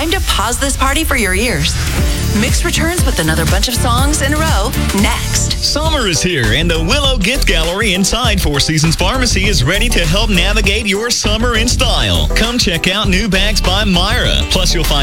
time to pause this party for your ears. Mix returns with another bunch of songs in a row next. Summer is here, and the Willow Gift Gallery inside Four Seasons Pharmacy is ready to help navigate your summer in style. Come check out new bags by Myra. Plus, you'll find